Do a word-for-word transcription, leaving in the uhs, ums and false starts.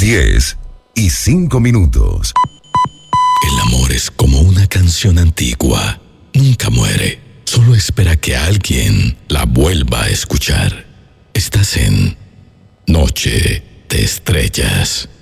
diez y cinco minutos. El amor es como una canción antigua. Nunca muere. Solo espera que alguien la vuelva a escuchar. Estás en Noche de Estrellas.